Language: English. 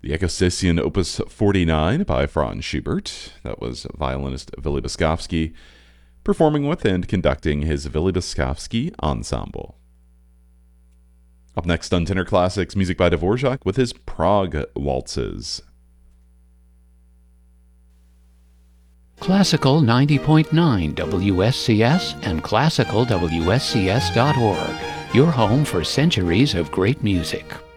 The Ecostation Opus 49 by Franz Schubert. That was violinist Willy Boskovsky performing with and conducting his Willy Boskovsky Ensemble. Up next on Tenor Classics, music by Dvorak with his Prague Waltzes. Classical 90.9 WSCS and classicalwscs.org, your home for centuries of great music.